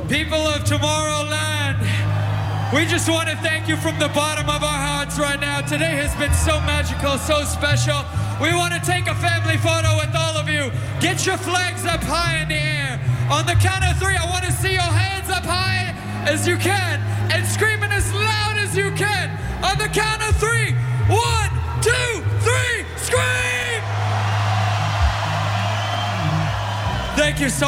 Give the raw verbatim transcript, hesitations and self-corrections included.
People of Tomorrowland, we just want to thank you from the bottom of our hearts right now. Today has been so magical, so special. We want to take a family photo with all of you. Get your flags up high in the air. On the count of three, I want to see your hands up high as you can and screaming as loud as you can. On the count of three, one, two, three, scream! Thank you so